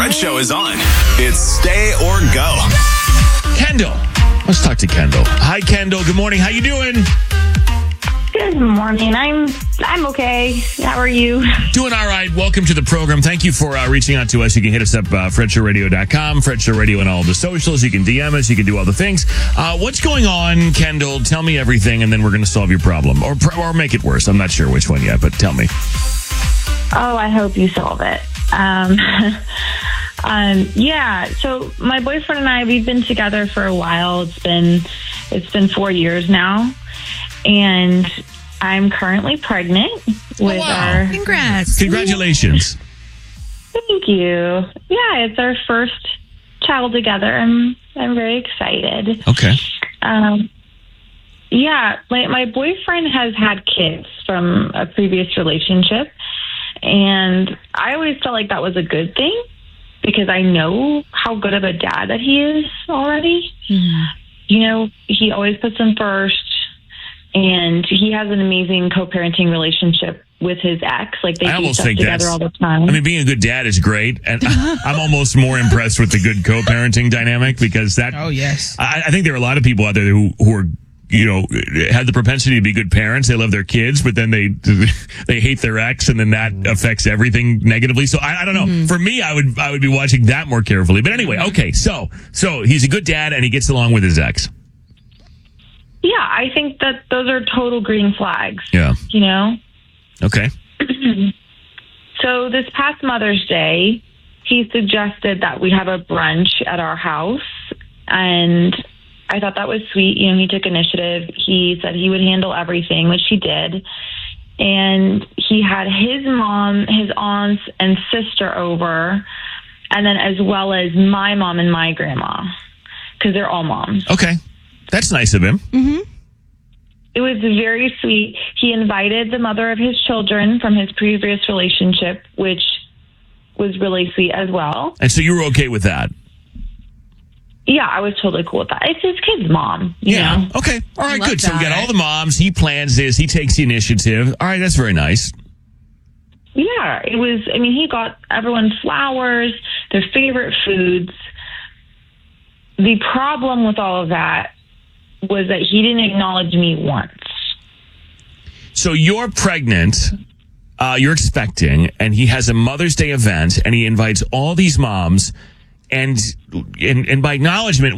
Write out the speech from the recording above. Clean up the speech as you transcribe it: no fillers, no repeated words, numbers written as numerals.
Fred Show is on. It's Stay or Go. Kendall. Let's talk to Kendall. Hi, Kendall. Good morning. How you doing? Good morning. I'm okay. How are you? Doing all right. Welcome to the program. Thank you for reaching out to us. You can hit us up, FredShowRadio.com, Fred Show Radio on all the socials. You can DM us. You can do all the things. What's going on, Kendall? Tell me everything, and then we're going to solve your problem. Or make it worse. I'm not sure which one yet, but tell me. Oh, I hope you solve it. Yeah, so my boyfriend and I, we've been together for a while. It's been 4 years now. And I'm currently pregnant with our... Congrats. Congratulations. Thank you. Yeah, it's our first child together. I'm very excited. Okay. Yeah, my boyfriend has had kids from a previous relationship. And I always felt like that was a good thing because I know how good of a dad that he is already. Mm-hmm. You know, he always puts them first. And he has an amazing co-parenting relationship with his ex. Like, they do stuff together all the time. I mean, being a good dad is great. And I'm almost more impressed with the good co-parenting dynamic because that... Oh, yes. I think there are a lot of people out there who are, you know, have the propensity to be good parents. They love their kids, but then they hate their ex, and then that affects everything negatively. So I don't know. Mm-hmm. For me, I would be watching that more carefully. But anyway, okay. So he's a good dad, and he gets along with his ex. Yeah, I think that those are total green flags. Yeah. You know? Okay. So this past Mother's Day, he suggested that we have a brunch at our house. And I thought that was sweet. You know, he took initiative. He said he would handle everything, which he did. And he had his mom, his aunts, and sister over. And then as well as my mom and my grandma. Because they're all moms. Okay. That's nice of him. Mm-hmm. It was very sweet. He invited the mother of his children from his previous relationship, which was really sweet as well. And so you were okay with that? Yeah, I was totally cool with that. It's his kid's mom. You know? Okay. All right, good. So we got all the moms. He plans this. He takes the initiative. All right, that's very nice. Yeah, it was. I mean, he got everyone flowers, their favorite foods. The problem with all of that was that he didn't acknowledge me once. So you're pregnant, you're expecting, and he has a Mother's Day event, and he invites all these moms, and by acknowledgement,